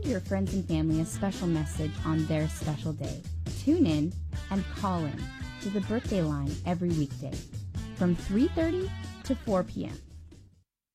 your friends and family a special message on their special day. Tune in and call in to the Birthday Line every weekday from 3:30 to 4 p.m.